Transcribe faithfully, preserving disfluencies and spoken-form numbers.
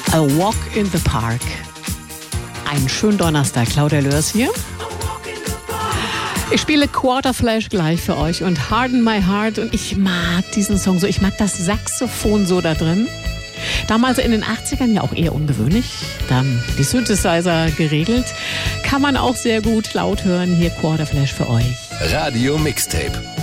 A Walk in the Park. Einen schönen Donnerstag, Claudia Lörs hier. Ich spiele Quarterflash gleich für euch und Harden My Heart und ich mag diesen Song so, ich mag das Saxophon so da drin. Damals in den achtzigern ja auch eher ungewöhnlich, da haben die Synthesizer geregelt. Kann man auch sehr gut laut hören, hier Quarterflash für euch. Radio Mixtape.